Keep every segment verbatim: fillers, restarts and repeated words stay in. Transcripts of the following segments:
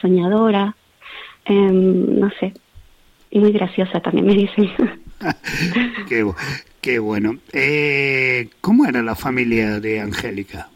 soñadora, eh, no sé, y muy graciosa también me dicen. qué, qué bueno. Eh, ¿Cómo era la familia de Angélica?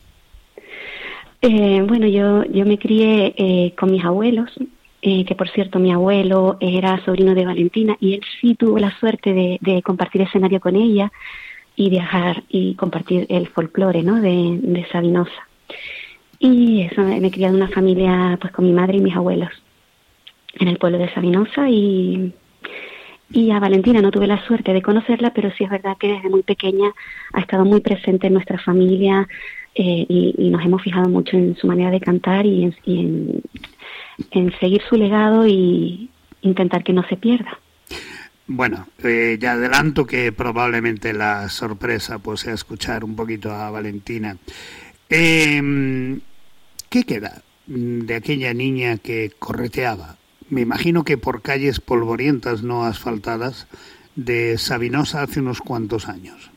Eh, bueno, yo, yo me crié eh, con mis abuelos, eh, que por cierto mi abuelo era sobrino de Valentina y él sí tuvo la suerte de, de compartir escenario con ella y viajar y compartir el folclore, ¿no?, de, de Sabinosa. Y eso, me, me crié en una familia pues con mi madre y mis abuelos en el pueblo de Sabinosa, y, y a Valentina no tuve la suerte de conocerla, pero sí es verdad que desde muy pequeña ha estado muy presente en nuestra familia, eh, y, y nos hemos fijado mucho en su manera de cantar y en, y en, en seguir su legado y intentar que no se pierda. Bueno, eh, ya adelanto que probablemente la sorpresa pues sea escuchar un poquito a Valentina. Eh, ¿Qué queda de aquella niña que correteaba? Me imagino que por calles polvorientas, no asfaltadas, de Sabinosa hace unos cuantos años.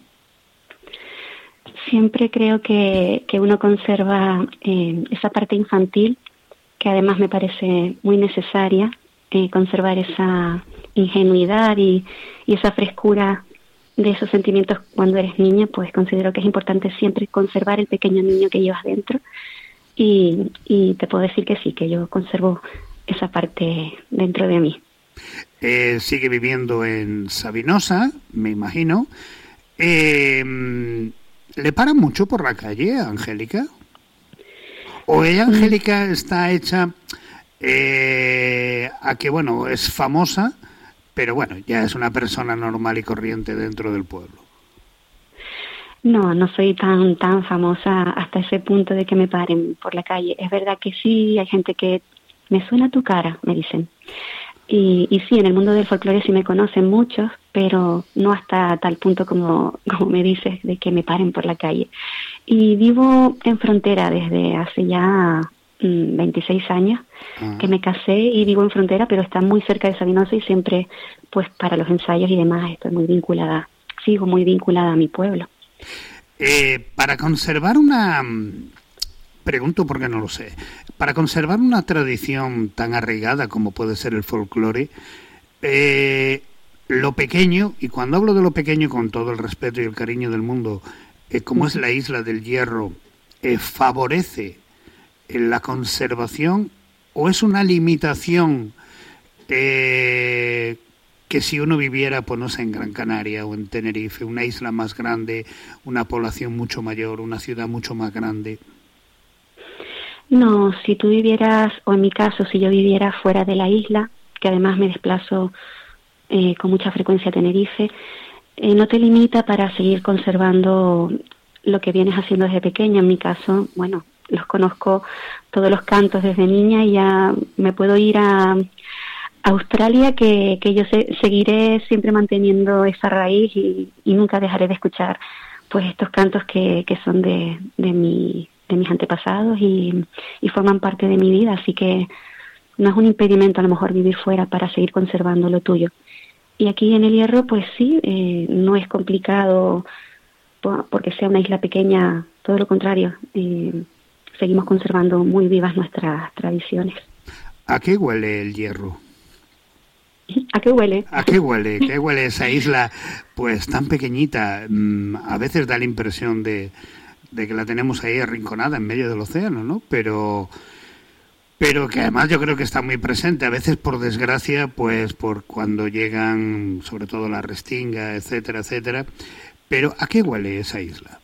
Siempre creo que, que uno conserva eh, esa parte infantil, que además me parece muy necesaria, eh, conservar esa ingenuidad y, y esa frescura de esos sentimientos cuando eres niña. Pues considero que es importante siempre conservar el pequeño niño que llevas dentro, y, y te puedo decir que sí, que yo conservo esa parte dentro de mí. Eh, sigue viviendo en Sabinosa, me imagino. Eh, ¿Le paran mucho por la calle a Angélica? ¿O ella, Angélica, está hecha eh, a que, bueno, es famosa, pero bueno, ya es una persona normal y corriente dentro del pueblo? No, no soy tan tan famosa hasta ese punto de que me paren por la calle. Es verdad que sí, hay gente que me suena tu cara, me dicen. Y, y sí, en el mundo del folclore sí me conocen muchos, pero no hasta tal punto como, como me dices, de que me paren por la calle. Y vivo en frontera desde hace ya mmm, veintiséis años, uh-huh. que me casé y vivo en frontera, pero está muy cerca de Sabinosa, y siempre, pues para los ensayos y demás, estoy muy vinculada, sigo muy vinculada a mi pueblo. Eh, para conservar una... Pregunto porque no lo sé. Para conservar una tradición tan arraigada como puede ser el folclore, eh, lo pequeño, y cuando hablo de lo pequeño con todo el respeto y el cariño del mundo, eh, como es la Isla del Hierro, eh, ¿favorece en la conservación o es una limitación eh, que si uno viviera, pues no sé, en Gran Canaria o en Tenerife, una isla más grande, una población mucho mayor, una ciudad mucho más grande? No, si tú vivieras, o en mi caso, si yo viviera fuera de la isla, que además me desplazo eh, con mucha frecuencia a Tenerife, eh, no te limita para seguir conservando lo que vienes haciendo desde pequeña. En mi caso, bueno, los conozco todos los cantos desde niña, y ya me puedo ir a Australia, que, que yo se, seguiré siempre manteniendo esa raíz, y, y nunca dejaré de escuchar pues estos cantos que, que son de, de mi... de mis antepasados y, y forman parte de mi vida, así que no es un impedimento a lo mejor vivir fuera para seguir conservando lo tuyo. Y aquí en el Hierro, pues sí, eh, no es complicado por, porque sea una isla pequeña, todo lo contrario, eh, seguimos conservando muy vivas nuestras tradiciones. ¿A qué huele el Hierro? ¿A qué huele? ¿A qué huele? ¿Qué huele esa isla pues tan pequeñita? A veces da la impresión de de que la tenemos ahí arrinconada en medio del océano, ¿no? Pero pero que además yo creo que está muy presente, a veces por desgracia, pues por cuando llegan, sobre todo la restinga, etcétera, etcétera. Pero ¿a qué huele esa isla?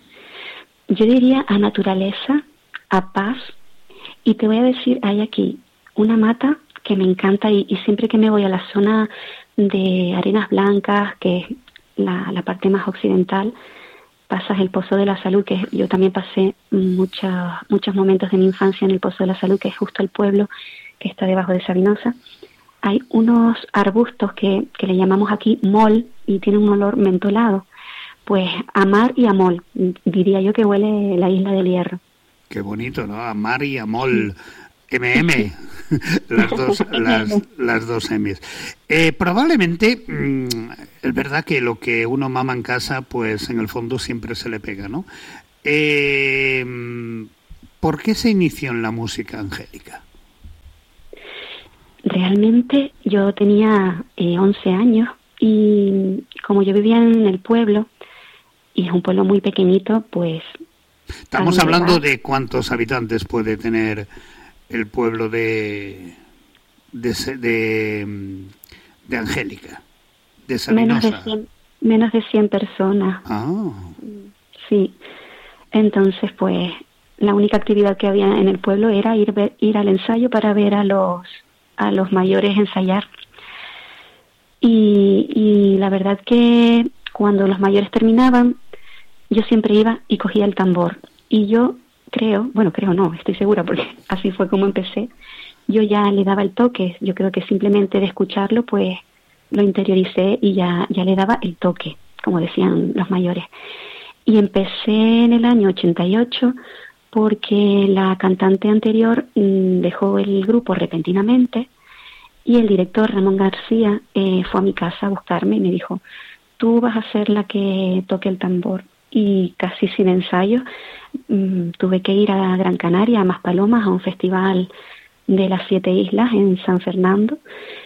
Yo diría a naturaleza, a paz, y te voy a decir, hay aquí una mata que me encanta, y, y siempre que me voy a la zona de Arenas Blancas, que es la, la parte más occidental, pasas el Pozo de la Salud, que yo también pasé muchos muchos momentos de mi infancia en el Pozo de la Salud, que es justo el pueblo que está debajo de Sabinosa. Hay unos arbustos que, que le llamamos aquí mol, y tienen un olor mentolado. Pues a mar y a mol, diría yo que huele la Isla del Hierro. Qué bonito, ¿no? A mar y a mol. eme eme, las dos, las, las dos emes. Eh, probablemente, mmm, es verdad que lo que uno mama en casa, pues en el fondo siempre se le pega, ¿no? Eh, ¿Por qué se inició en la música, Angélica? realmente yo tenía eh, once años y como yo vivía en el pueblo, y es un pueblo muy pequeñito, pues... Estamos hablando de cuántos habitantes puede tener el pueblo de de, de, de Angélica, de Sabinosa. Menos de cien, menos de cien personas. Ah. Sí. Entonces, pues, la única actividad que había en el pueblo era ir ver, ir al ensayo para ver a los a los mayores ensayar. Y, y la verdad que cuando los mayores terminaban, yo siempre iba y cogía el tambor. Y yo creo, bueno, creo no, estoy segura porque así fue como empecé, yo ya le daba el toque. Yo creo que simplemente de escucharlo, pues lo interioricé y ya, ya le daba el toque, como decían los mayores. Y empecé en el año ochenta y ocho porque la cantante anterior mmm, dejó el grupo repentinamente y el director Ramón García eh, fue a mi casa a buscarme y me dijo, tú vas a ser la que toque el tambor. Y casi sin ensayo mmm, tuve que ir a Gran Canaria, a Maspalomas, a un festival de las siete islas en San Fernando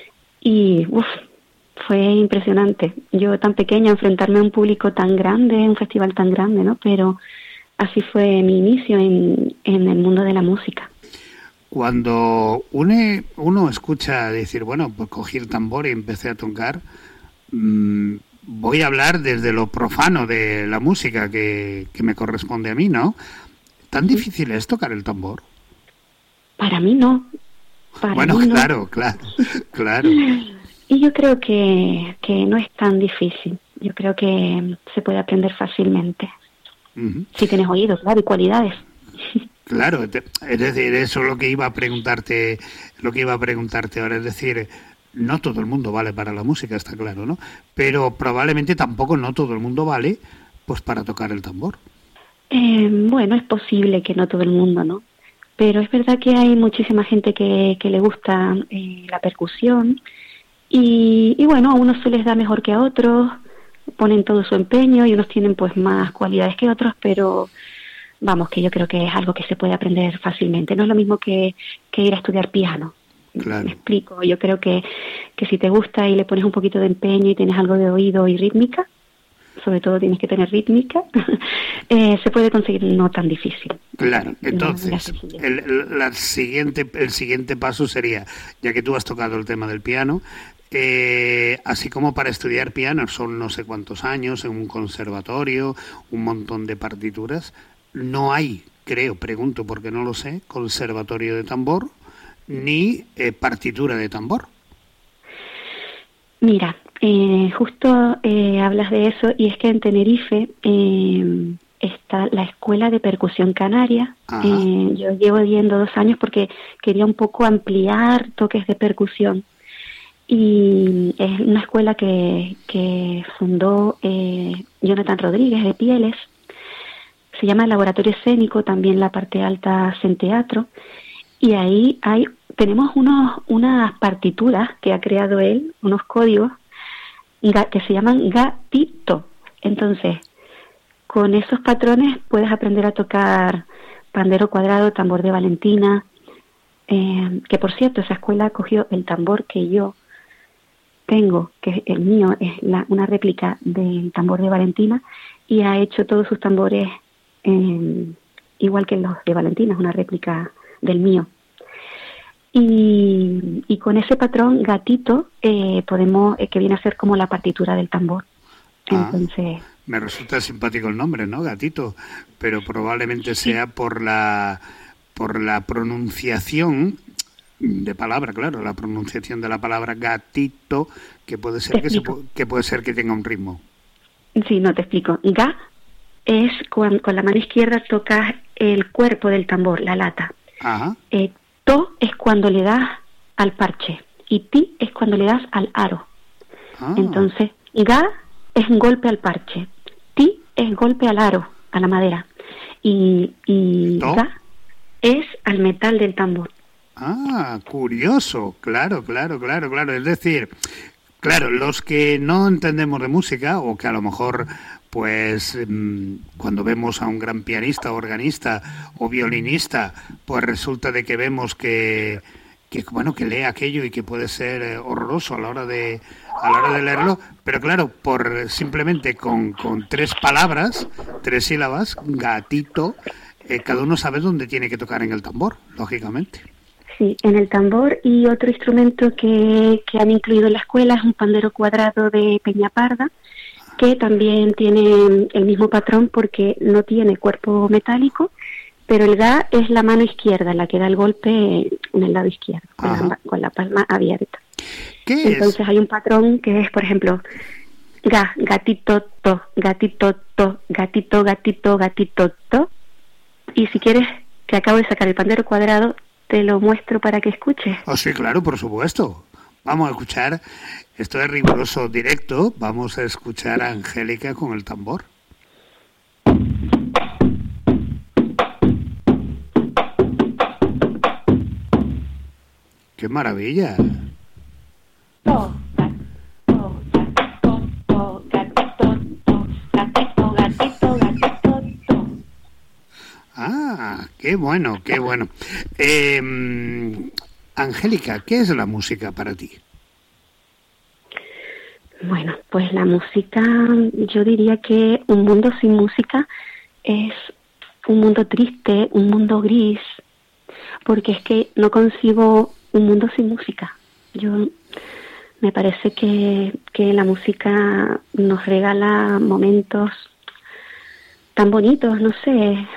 y uff, fue impresionante. Yo tan pequeña, enfrentarme a un público tan grande, un festival tan grande, ¿no? Pero así fue mi inicio en, en el mundo de la música. Cuando une, uno escucha decir, bueno, pues cogí el tambor y empecé a tocar, mmm, voy a hablar desde lo profano de la música que, que me corresponde a mí, ¿no? ¿Tan difícil es tocar el tambor? Para mí no. Para bueno, mí claro, no. claro, claro. Y yo creo que, que no es tan difícil. Yo creo que se puede aprender fácilmente. Uh-huh. Si tienes oído, claro, y cualidades. Claro, es decir, eso es lo que iba a preguntarte, lo que iba a preguntarte ahora, es decir, no todo el mundo vale para la música, está claro, ¿no? Pero probablemente tampoco no todo el mundo vale, pues para tocar el tambor. Eh, bueno, es posible que no todo el mundo, ¿no? Pero es verdad que hay muchísima gente que, que le gusta eh, la percusión y, y bueno, a unos se les da mejor que a otros, ponen todo su empeño y unos tienen pues más cualidades que otros, pero vamos, que yo creo que es algo que se puede aprender fácilmente. No es lo mismo que, que ir a estudiar piano. Claro. Me explico, yo creo que, que si te gusta y le pones un poquito de empeño y tienes algo de oído y rítmica, sobre todo tienes que tener rítmica, eh, se puede conseguir no tan difícil. Claro, entonces el, el, la siguiente, el siguiente paso sería, ya que tú has tocado el tema del piano, eh, así como para estudiar piano son no sé cuántos años en un conservatorio, un montón de partituras, no hay, creo, pregunto porque no lo sé, conservatorio de tambor ni eh, partitura de tambor. Mira, eh, justo eh, hablas de eso y es que en Tenerife eh, está la Escuela de Percusión Canaria. Eh, yo llevo yendo dos años porque quería un poco ampliar toques de percusión y es una escuela que, que fundó eh, Jonathan Rodríguez de Pieles. Se llama Laboratorio Escénico, también la parte alta es en teatro y ahí hay tenemos unos unas partituras que ha creado él, unos códigos que se llaman gatito. Entonces, con esos patrones puedes aprender a tocar pandero cuadrado, tambor de Valentina, eh, que por cierto, esa escuela cogió el tambor que yo tengo, que el mío es la, una réplica del tambor de Valentina, y ha hecho todos sus tambores eh, igual que los de Valentina, es una réplica del mío. Y, y con ese patrón gatito eh, podemos eh, que viene a ser como la partitura del tambor. Entonces, ah, me resulta simpático el nombre, ¿no? Gatito, pero probablemente sea por la por la pronunciación de palabra, claro, la pronunciación de la palabra gatito, que puede ser que, se, que puede ser que tenga un ritmo. Sí, no te explico. Ga es cuando con la mano izquierda tocas el cuerpo del tambor, la lata. Ajá. Eh, To es cuando le das al parche y ti es cuando le das al aro. Ah. Entonces, ga es un golpe al parche, ti es golpe al aro, a la madera, y, y ga es al metal del tambor. Ah, curioso, claro, claro, claro, claro. Es decir, claro, los que no entendemos de música o que a lo mejor pues cuando vemos a un gran pianista, organista o violinista, pues resulta de que vemos que que bueno, que lee aquello y que puede ser eh, horroroso a la hora de a la hora de leerlo, pero claro, por simplemente con, con tres palabras, tres sílabas, gatito, eh, cada uno sabe dónde tiene que tocar en el tambor, lógicamente. Sí, en el tambor, y otro instrumento que, que han incluido en la escuela es un pandero cuadrado de Peñaparda, que también tiene el mismo patrón porque no tiene cuerpo metálico, pero el ga es la mano izquierda, la que da el golpe en el lado izquierdo, con, la, con la palma abierta. ¿Qué Entonces es? hay un patrón que es, por ejemplo, ga, gatito, to, gatito, to, gatito, gatito, gatito, to. Y si quieres, que acabo de sacar el pandero cuadrado, te lo muestro para que escuches. Oh, sí, claro, por supuesto. Vamos a escuchar, esto es riguroso directo, vamos a escuchar a Angélica con el tambor. ¡Qué maravilla! To, gatito, gatito, to, gatito, to, gatito, gatito, gatito, to. Ah, qué bueno, qué bueno. Eh, Angélica, ¿qué es la música para ti? Bueno, pues la música, yo diría que un mundo sin música es un mundo triste, un mundo gris, porque es que no concibo un mundo sin música. Yo me parece que, que la música nos regala momentos tan bonitos, no sé.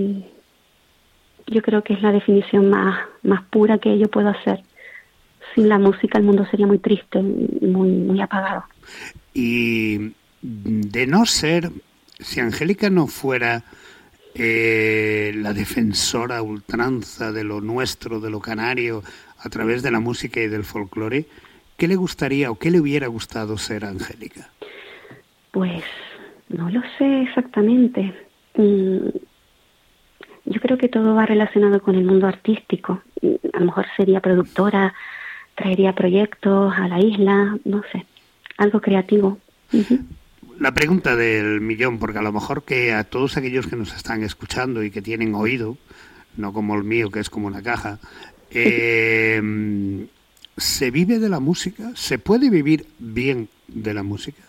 Yo creo que es la definición más, más pura que yo puedo hacer. Sin la música el mundo sería muy triste, muy, muy apagado. Y de no ser, si Angélica no fuera eh, la defensora a ultranza de lo nuestro, de lo canario, a través de la música y del folclore, ¿qué le gustaría o qué le hubiera gustado ser Angélica? Pues no lo sé exactamente. Mm, yo creo que todo va relacionado con el mundo artístico. A lo mejor sería productora, traería proyectos a la isla, no sé, algo creativo. Uh-huh. La pregunta del millón, porque a lo mejor que a todos aquellos que nos están escuchando y que tienen oído, no como el mío que es como una caja, eh, ¿se vive de la música? ¿Se puede vivir bien de la música?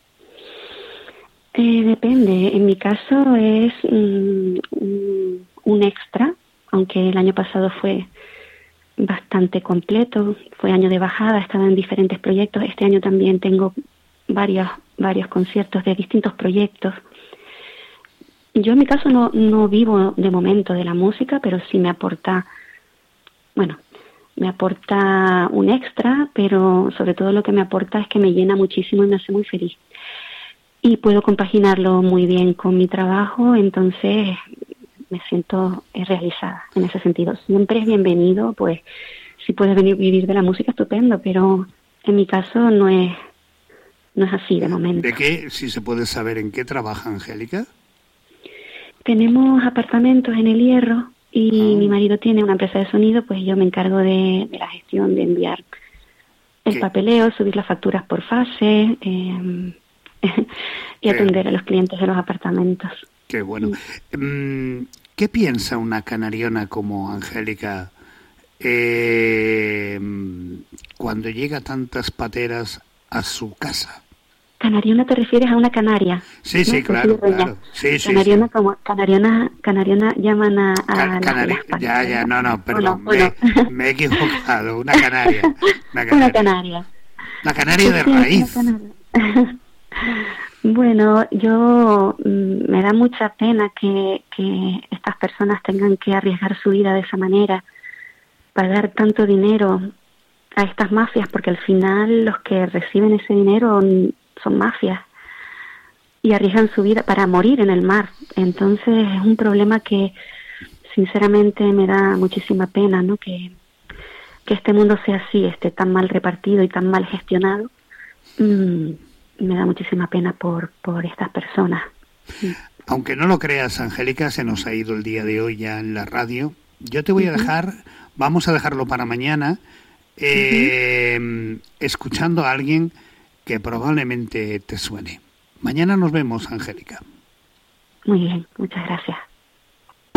Eh, depende. En mi caso es mm, un extra, aunque el año pasado fue bastante completo, fue año de bajada, estaba en diferentes proyectos. Este año también tengo varios, varios conciertos de distintos proyectos. Yo en mi caso no, no vivo de momento de la música, pero sí me aporta, bueno, me aporta un extra, pero sobre todo lo que me aporta es que me llena muchísimo y me hace muy feliz. Y puedo compaginarlo muy bien con mi trabajo, entonces me siento realizada en ese sentido. Siempre es bienvenido, pues si puedes venir vivir de la música, estupendo, pero en mi caso no es no es así de momento. ¿De qué, si se puede saber, en qué trabaja Angélica? Tenemos apartamentos en El Hierro y ah. mi marido tiene una empresa de sonido, pues yo me encargo de, de la gestión, de enviar el ¿Qué? papeleo, subir las facturas por fase eh, y atender a los clientes de los apartamentos. Qué bueno. Sí. ¿Qué piensa una canariona como Angélica eh, cuando llega tantas pateras a su casa? ¿Canariona te refieres a una canaria? Sí, ¿no? Sí, claro, claro. Sí, canariona, sí, sí. como canariona, canariona llaman a, a Can, canari, las ya, ya, no, no, perdón, bueno, me, bueno. me he equivocado. Una canaria. Una canaria. Una canaria. La canaria de raíz. Bueno, yo mm, me da mucha pena que, que estas personas tengan que arriesgar su vida de esa manera, pagar tanto dinero a estas mafias, porque al final los que reciben ese dinero son mafias y arriesgan su vida para morir en el mar. Entonces es un problema que sinceramente me da muchísima pena, ¿no? Que, que este mundo sea así, esté tan mal repartido y tan mal gestionado. Mm, me da muchísima pena por, por estas personas. Aunque no lo creas, Angélica, se nos ha ido el día de hoy ya en la radio. Yo te voy a dejar, vamos a dejarlo para mañana, eh, uh-huh. escuchando a alguien que probablemente te suene. Mañana nos vemos, Angélica. Muy bien, muchas gracias.